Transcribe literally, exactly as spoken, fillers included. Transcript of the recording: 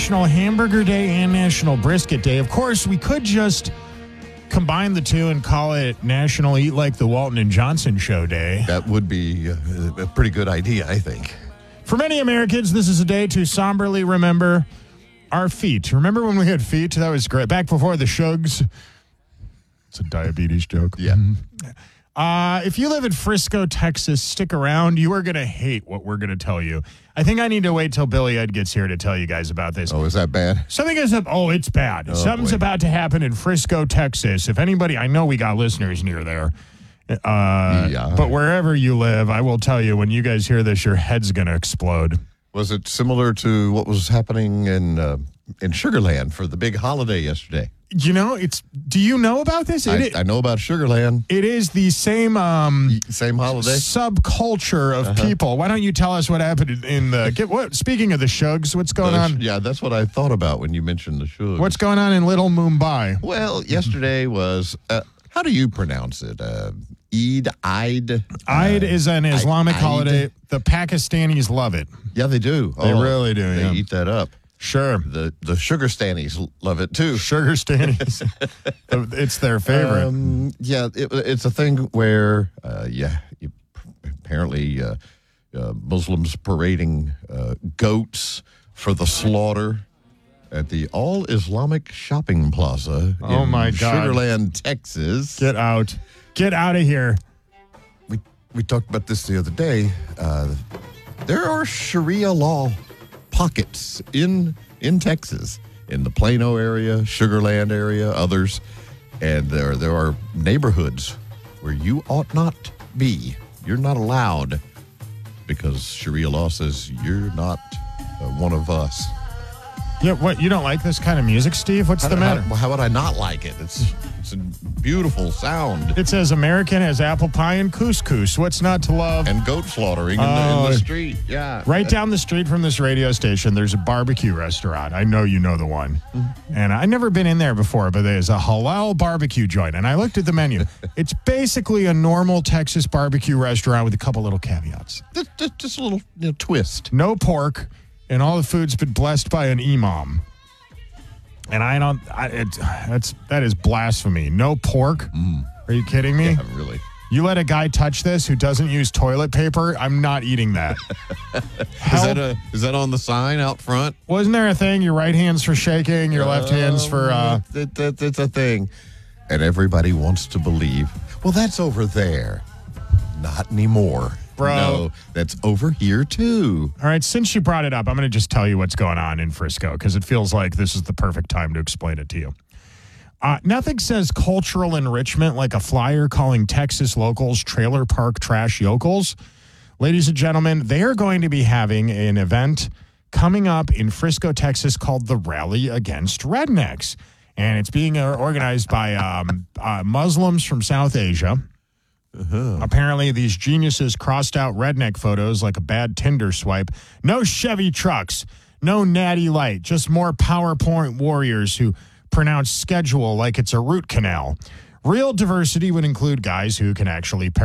National Hamburger Day and National Brisket Day. Of course, we could just combine the two and call it National Eat Like the Walton and Johnson Show Day. That would be a, a pretty good idea, I think. For many Americans, this is a day to somberly remember our feet. Remember when we had feet? That was great. Back before the Shugs. It's a diabetes joke. Yeah. Uh, if you live in Frisco, Texas, stick around. You are going to hate what we're going to tell you. I think I need to wait till Billy Ed gets here to tell you guys about this. Oh, is that bad? Something is up. Oh, it's bad. Oh, Something's boy. about to happen in Frisco, Texas. If anybody, I know we got listeners near there. Uh, Yeah. But wherever you live, I will tell you, when you guys hear this, your head's going to explode. Was it similar to what was happening in uh, in Sugarland for the big holiday yesterday? You know, it's. Do you know about this? It, I, I know about Sugarland. it is the same um, Same holiday. subculture of Uh-huh. people. Why don't you tell us what happened in the? Get, what? Speaking of the Shugs, what's going Uh, on? Yeah, that's what I thought about when you mentioned the Shugs. What's going on in Little Mumbai? Well, yesterday was, uh, how do you pronounce it? Uh, Eid, Eid? Eid Uh, is an Islamic Eid? holiday. The Pakistanis love it. Yeah, they do. They really do, They yeah. eat that up. Sure. The the Sugar Stannies love it too. Sugar Stannies. It's their favorite. Um, yeah, it, it's a thing where, uh, yeah, you, apparently uh, uh, Muslims parading uh, goats for the slaughter at the All Islamic Shopping Plaza Oh, in my God. Sugarland, Texas. Get out. Get out of here. We we talked about this the other day. Uh, there are Sharia law pockets in in Texas, in the Plano area, Sugarland area, others, and there there are neighborhoods where you ought not be. You're not allowed because Sharia law says you're not uh, one of us. Yeah, what? You don't like this kind of music, Steve? What's How, the matter? how, how would I not like it? It's it's a beautiful sound. It says American as apple pie and couscous. What's not to love? And goat slaughtering in, the, Oh. in the street. Yeah. Right down the street from this radio station, there's a barbecue restaurant. I know you know the one. And I've never been in there before, but there's a halal barbecue joint. And I looked at the menu. It's basically a normal Texas barbecue restaurant with a couple little caveats. Just, just, just a little you know, twist. No pork, and all the food's been blessed by an imam. And I don't, I, it, that's, that is blasphemy. No pork? Are you kidding me? Yeah, really. You let a guy touch this who doesn't use toilet paper, I'm not eating that. Is that a is that on the sign out front? Wasn't there a thing? Your right hand's for shaking, your left hand's for, uh, That, that, that's a thing. And everybody wants to believe, well, that's over there. Not anymore. Bro. No, that's over here, too. all right, since you brought it up, I'm going to just tell you what's going on in Frisco because it feels like this is the perfect time to explain it to you. Uh, nothing says cultural enrichment like a flyer calling Texas locals trailer park trash yokels. Ladies and gentlemen, they are going to be having an event coming up in Frisco, Texas called the Rally Against Rednecks. And it's being uh, organized by um, uh, Muslims from South Asia. Apparently, these geniuses crossed out redneck photos like a bad Tinder swipe. No Chevy trucks, no Natty Light, just more PowerPoint warriors who pronounce schedule like it's a root canal. Real diversity would include guys who can actually